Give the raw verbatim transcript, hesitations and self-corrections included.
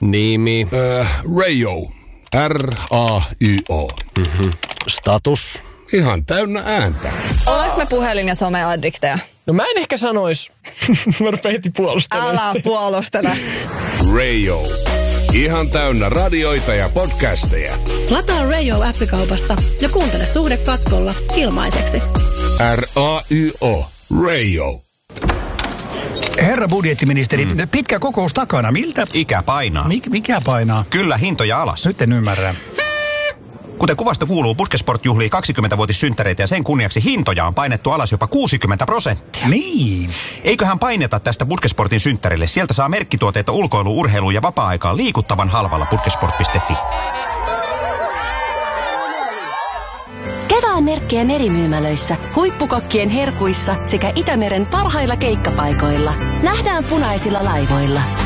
Nimi. Öö, Rayo. R A Y O. Mm-hmm. Status. Ihan täynnä ääntä. Ollaanko me puhelin- ja someaddikteja? No mä en ehkä sanois. Mä rupean heti puolustelemaan. Älä puolustele. Rayo. Ihan täynnä radioita ja podcasteja. Lataa Rayo appikaupasta ja kuuntele Suhde katkolla ilmaiseksi. R A Y O. Rayo. Herra budjettiministeri, mm. pitkä kokous takana. Miltä? Ikä painaa. Mik, mikä painaa? Kyllä, hintoja alas. Nyt en ymmärrä. Kuten kuvasta kuuluu, Putkesport juhlii kaksikymmentävuotissynttäreitä ja sen kunniaksi hintoja on painettu alas jopa kuusikymmentä prosenttia. Niin. Eiköhän paineta tästä Putkesportin synttärille. Sieltä saa merkkituotteita ulkoilu, urheilu ja vapaa-aikaan liikuttavan halvalla putkesport piste fi. Kevään merkkejä merimyymälöissä, huippukokkien herkuissa sekä Itämeren parhailla keikkapaikoilla. Nähdään punaisilla laivoilla.